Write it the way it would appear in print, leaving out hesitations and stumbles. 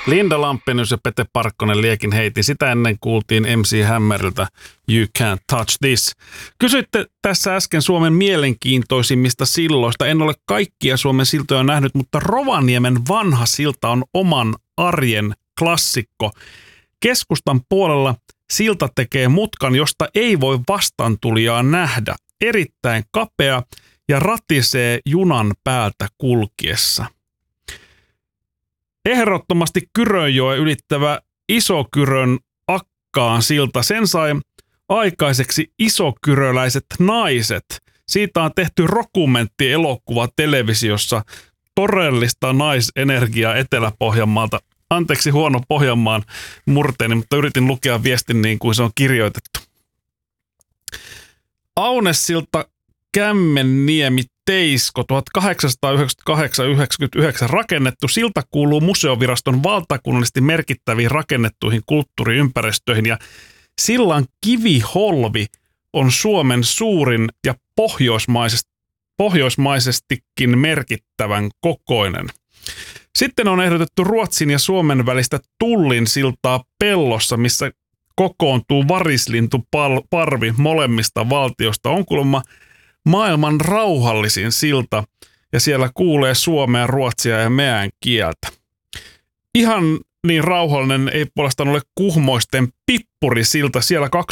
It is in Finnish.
Linda Lampenius ja Pete Parkkonen liekin heitin. Sitä ennen kuultiin MC Hammeriltä You Can't Touch This. Kysyitte tässä äsken Suomen mielenkiintoisimmista silloista. En ole kaikkia Suomen siltoja nähnyt, mutta Rovaniemen vanha silta on oman arjen klassikko. Keskustan puolella silta tekee mutkan, josta ei voi vastaantulijaa nähdä. Erittäin kapea ja ratisee junan päältä kulkiessa. Ehdottomasti Kyrönjoen ylittävä Isokyrön Akkaan silta. Sen sai aikaiseksi isokyröläiset naiset. Siitä on tehty dokumenttielokuva televisiossa. Todellista naisenergiaa Etelä-Pohjanmaalta. Anteeksi huono Pohjanmaan murteeni, mutta yritin lukea viestin niin kuin se on kirjoitettu. Aunessilta Kämmenniemi Teisko 1898-99 rakennettu. Silta kuuluu museoviraston valtakunnallisesti merkittäviin rakennettuihin kulttuuriympäristöihin ja sillan kiviholvi on Suomen suurin ja pohjoismaisestikin merkittävän kokoinen. Sitten on ehdotettu Ruotsin ja Suomen välistä Tullin siltaa Pellossa, missä kokoontuu varislintuparvi molemmista valtiosta. On kuulemma maailman rauhallisin silta ja siellä kuulee suomea, ruotsia ja meän kieltä. Ihan niin rauhallinen ei puolestaan ole Kuhmoisten Pippurisilta. Siellä